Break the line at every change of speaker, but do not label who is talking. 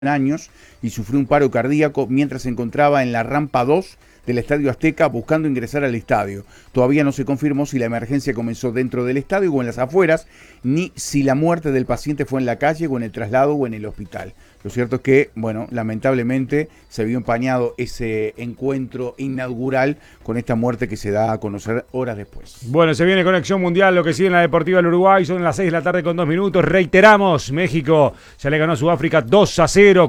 años y sufrió un paro cardíaco mientras se encontraba en la rampa 2 del Estadio Azteca buscando ingresar al estadio. Todavía no se confirmó si la emergencia comenzó dentro del estadio o en las afueras, ni si la muerte del paciente fue en la calle o en el traslado o en el hospital. Lo cierto es que, bueno, lamentablemente se vio empañado ese encuentro inaugural con esta muerte que se da a conocer horas después.
Bueno, se viene Conexión Mundial, lo que sigue en la Deportiva del Uruguay, son las 6 de la tarde con 2 minutos. Reiteramos, México ya le ganó a Sudáfrica 2-0.